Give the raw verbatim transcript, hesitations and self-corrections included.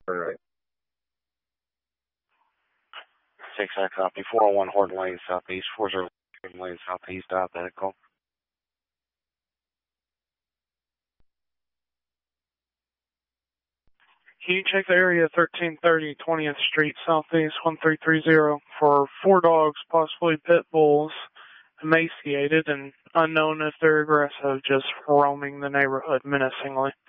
All right. Six, I copy. four oh one Horton Lane, Southeast. four oh Horton Lane, Southeast, identical. Can you check the area thirteen thirty twentieth Street Southeast one three three zero for four dogs, possibly pit bulls, emaciated and unknown if they're aggressive, just roaming the neighborhood menacingly?